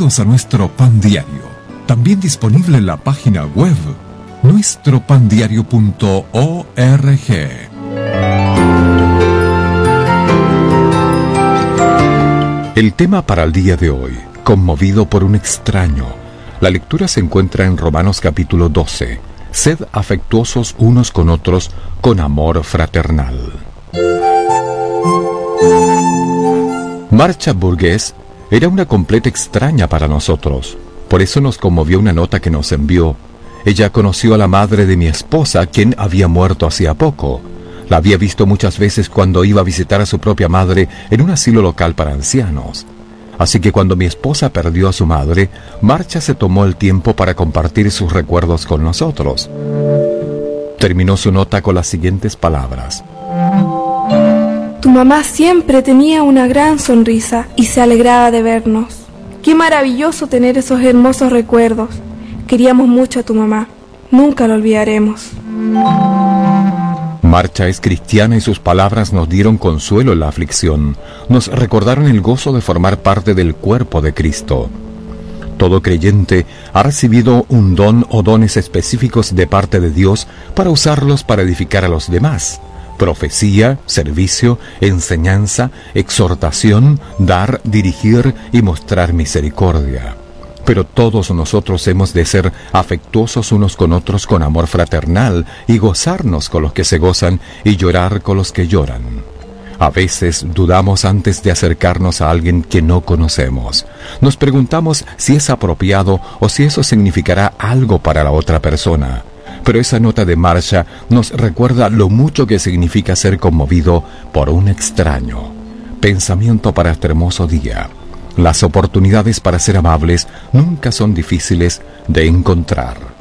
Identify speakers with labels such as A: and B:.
A: Bienvenidos a nuestro Pan Diario, también disponible en la página web nuestropandiario.org. El tema para el día de hoy, conmovido por un extraño. La lectura se encuentra en Romanos capítulo 12. Sed afectuosos unos con otros con amor fraternal. Marcha Burgués era una completa extraña para nosotros. Por eso nos conmovió una nota que nos envió. Ella conoció a la madre de mi esposa, quien había muerto hacía poco. La había visto muchas veces cuando iba a visitar a su propia madre en un asilo local para ancianos. Así que cuando mi esposa perdió a su madre, Marcha se tomó el tiempo para compartir sus recuerdos con nosotros. Terminó su nota con las siguientes palabras.
B: Tu mamá siempre tenía una gran sonrisa y se alegraba de vernos. Qué maravilloso tener esos hermosos recuerdos. Queríamos mucho a tu mamá. Nunca lo olvidaremos.
A: Marcha es cristiana y sus palabras nos dieron consuelo en la aflicción. Nos recordaron el gozo de formar parte del cuerpo de Cristo. Todo creyente ha recibido un don o dones específicos de parte de Dios para usarlos para edificar a los demás. Profecía, servicio, enseñanza, exhortación, dar, dirigir y mostrar misericordia. Pero todos nosotros hemos de ser afectuosos unos con otros con amor fraternal y gozarnos con los que se gozan y llorar con los que lloran. A veces dudamos antes de acercarnos a alguien que no conocemos. Nos preguntamos si es apropiado o si eso significará algo para la otra persona. Pero esa nota de Marcha nos recuerda lo mucho que significa ser conmovido por un extraño. Pensamiento para este hermoso día. Las oportunidades para ser amables nunca son difíciles de encontrar.